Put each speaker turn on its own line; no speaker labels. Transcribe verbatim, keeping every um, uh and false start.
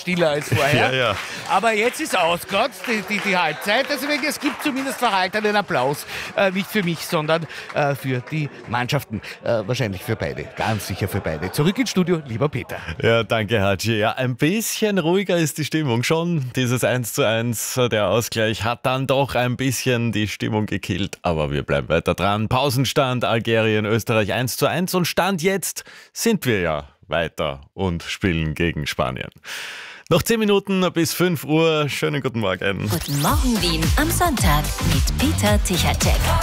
stiller als vorher.
Ja, ja.
Aber jetzt ist ausgegangen, die, die, die Halbzeit. Deswegen, es gibt zumindest verhaltenen Applaus. Äh, nicht für mich, sondern äh, für die Mannschaften. Äh, wahrscheinlich für beide. Ganz sicher für beide. Zurück ins Studio, lieber Peter.
Ja, danke, Hatschi. Ja, ein bisschen ruhiger ist die Stimmung schon. Dieses eins zu eins, der Ausgleich hat dann doch ein bisschen die Stimmung gekillt. Aber wir bleiben weiter dran. Pausenstand, Algerien, Österreich eins zu eins. Und Stand jetzt sind wir ja weiter und spielen gegen Spanien. Noch zehn Minuten bis fünf Uhr. Schönen guten Morgen.
Guten Morgen Wien am Sonntag mit Peter Tichatschek.